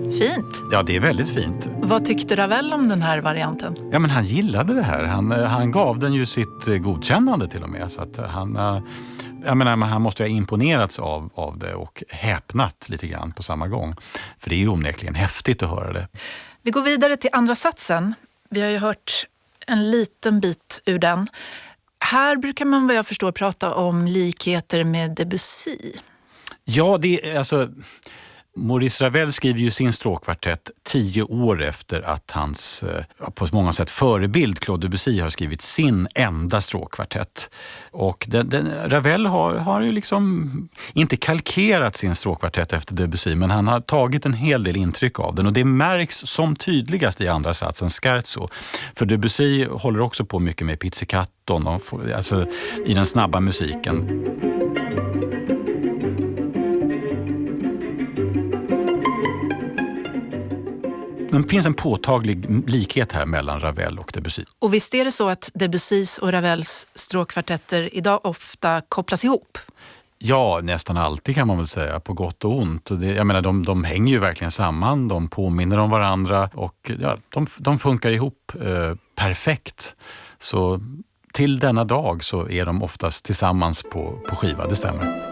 Fint. Ja, det är väldigt fint. Vad tyckte Ravel om den här varianten? Ja, men han gillade det här. Han gav den ju sitt godkännande till och med. Så att han måste ha imponerats av det och häpnat lite grann på samma gång. För det är ju onekligen häftigt att höra det. Vi går vidare till andra satsen. Vi har ju hört en liten bit ur den. Här brukar man, vad jag förstår, prata om likheter med Debussy. Ja, det är alltså... Maurice Ravel skriver ju sin stråkkvartett 10 år efter att hans på många sätt förebild Claude Debussy har skrivit sin enda stråkkvartett. Och Ravel har ju liksom inte kalkerat sin stråkkvartett efter Debussy, men han har tagit en hel del intryck av den, och det märks som tydligast i andra satsen, Scherzo. För Debussy håller också på mycket med pizzicatton, alltså i den snabba musiken. Det finns en påtaglig likhet här mellan Ravel och Debussy. Och visst är det så att Debussys och Ravels stråkkvartetter idag ofta kopplas ihop? Ja, nästan alltid kan man väl säga, på gott och ont. Jag menar, de hänger ju verkligen samman, de påminner om varandra och ja, de funkar ihop perfekt. Så till denna dag så är de oftast tillsammans på skiva, det stämmer.